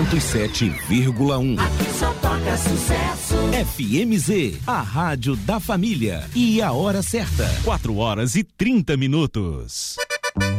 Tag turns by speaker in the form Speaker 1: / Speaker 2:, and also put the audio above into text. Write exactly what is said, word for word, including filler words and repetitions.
Speaker 1: cento e sete vírgula um.
Speaker 2: Aqui só toca sucesso.
Speaker 1: F M Z, a rádio da família. E a hora certa. quatro horas e trinta minutos.